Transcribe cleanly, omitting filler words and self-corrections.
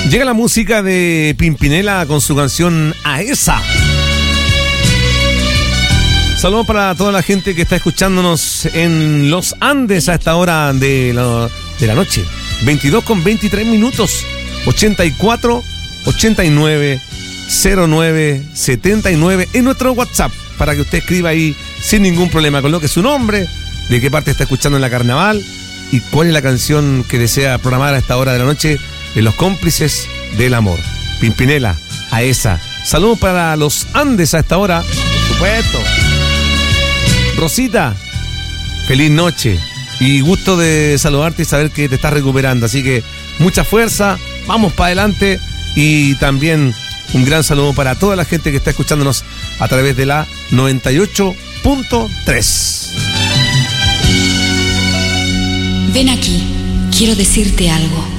Llega la música de Pimpinela con su canción Aesa. Saludos para toda la gente que está escuchándonos en los Andes a esta hora de la noche. 22:23, 84 89 09 79 en nuestro WhatsApp, para que usted escriba ahí sin ningún problema, coloque su nombre, de qué parte está escuchando en la carnaval y cuál es la canción que desea programar a esta hora de la noche en Los Cómplices del Amor. Pimpinela, Aesa. Saludos para los Andes a esta hora, por supuesto. Rosita, feliz noche y gusto de saludarte y saber que te estás recuperando, así que mucha fuerza, vamos para adelante. Y también un gran saludo para toda la gente que está escuchándonos a través de la 98.3. Ven aquí, quiero decirte algo.